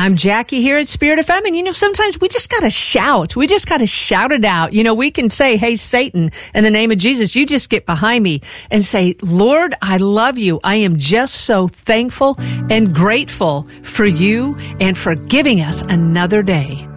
I'm Jackie here at Spirit FM. And, sometimes we just got to shout. We just got to shout it out. We can say, hey, Satan, in the name of Jesus, you just get behind me and say, Lord, I love you. I am just so thankful and grateful for you and for giving us another day.